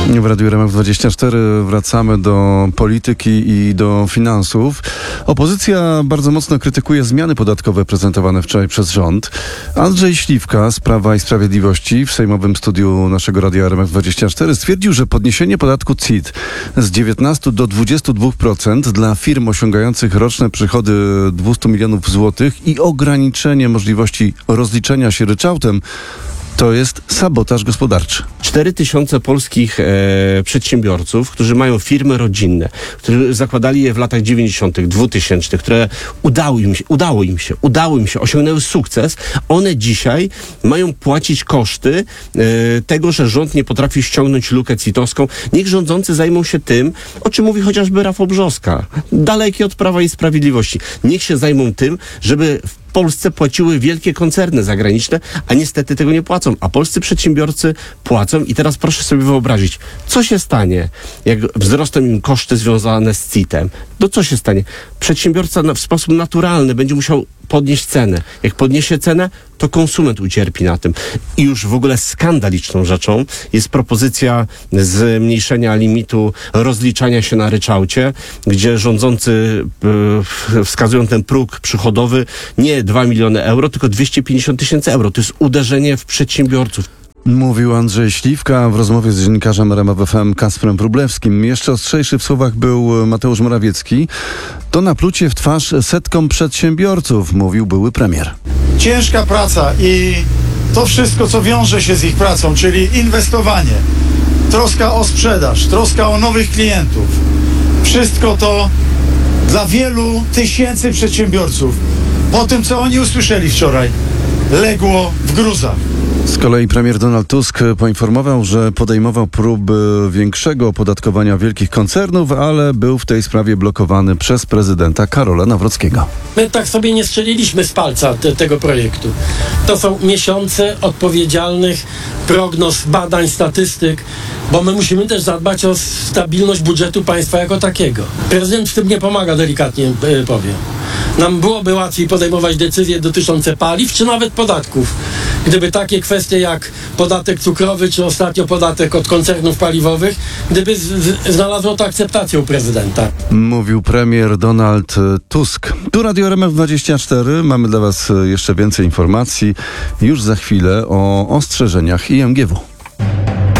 W Radiu RMF24 wracamy do polityki i do finansów. Opozycja bardzo mocno krytykuje zmiany podatkowe prezentowane wczoraj przez rząd. Andrzej Śliwka z Prawa i Sprawiedliwości w sejmowym studiu naszego Radia RMF24 stwierdził, że podniesienie podatku CIT z 19 do 22% dla firm osiągających roczne przychody 200 milionów złotych i ograniczenie możliwości rozliczenia się ryczałtem to jest sabotaż gospodarczy. 4000 polskich przedsiębiorców, którzy mają firmy rodzinne, którzy zakładali je w latach 90., 2000, które udało im się, osiągnęły sukces, one dzisiaj mają płacić koszty tego, że rząd nie potrafi ściągnąć lukę CIT-owską. Niech rządzący zajmą się tym, o czym mówi chociażby Rafał Brzoska, daleki od Prawa i Sprawiedliwości. Niech się zajmą tym, żeby w Polsce płaciły wielkie koncerny zagraniczne, a niestety tego nie płacą. A polscy przedsiębiorcy płacą i teraz proszę sobie wyobrazić, co się stanie, jak wzrosną im koszty związane z CIT-em. No co się stanie? Przedsiębiorca w sposób naturalny będzie musiał podnieść cenę. Jak podniesie cenę, to konsument ucierpi na tym. I już w ogóle skandaliczną rzeczą jest propozycja zmniejszenia limitu rozliczania się na ryczałcie, gdzie rządzący wskazują ten próg przychodowy nie 2 miliony euro, tylko 250 000 euro. To jest uderzenie w przedsiębiorców. Mówił Andrzej Śliwka w rozmowie z dziennikarzem RMF FM Kacprem Wróblewskim. Jeszcze ostrzejszy w słowach był Mateusz Morawiecki. To naplucie w twarz setkom przedsiębiorców, mówił były premier. Ciężka praca i to wszystko, co wiąże się z ich pracą, czyli inwestowanie, troska o sprzedaż, troska o nowych klientów. Wszystko to dla wielu tysięcy przedsiębiorców, po tym, co oni usłyszeli wczoraj, legło w gruzach. Z kolei premier Donald Tusk poinformował, że podejmował próby większego opodatkowania wielkich koncernów, ale był w tej sprawie blokowany przez prezydenta Karola Nawrockiego. My tak sobie nie strzeliliśmy z palca tego projektu. To są miesiące odpowiedzialnych prognoz, badań, statystyk, bo my musimy też zadbać o stabilność budżetu państwa jako takiego. Prezydent w tym nie pomaga, delikatnie powiem. Nam byłoby łatwiej podejmować decyzje dotyczące paliw, czy nawet podatków, gdyby takie kwestie jak podatek cukrowy, czy ostatnio podatek od koncernów paliwowych, gdyby znalazło to akceptację u prezydenta. Mówił premier Donald Tusk. Tu Radio RMF24. Mamy dla Was jeszcze więcej informacji już za chwilę o ostrzeżeniach IMGW.